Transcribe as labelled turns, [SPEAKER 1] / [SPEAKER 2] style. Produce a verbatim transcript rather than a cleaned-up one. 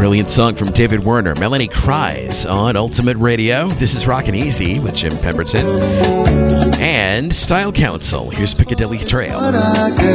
[SPEAKER 1] Brilliant song from David Werner. Melanie Cries on Ultimate Radio. This is Rockin' Easy with Jim Pemberton. And Style Council. Here's Piccadilly Trail.